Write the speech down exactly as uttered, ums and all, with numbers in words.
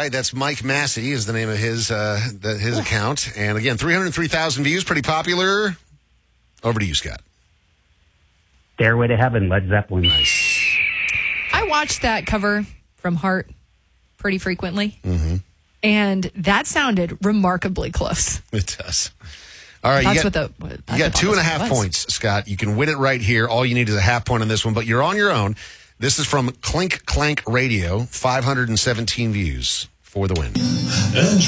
right. That's Mike Massey is the name of his uh, the, his account. And again, three hundred three thousand views, pretty popular. Over to you, Scott. Stairway to Heaven, Led Zeppelin. Nice. I watched that cover from Heart pretty frequently. Mm-hmm. And that sounded remarkably close. It does. All right, That's you got, what the, you got two and a half points, Scott. You can win it right here. All you need is a half point on this one, but you're on your own. This is from Clink Clank Radio, five hundred seventeen views for the win.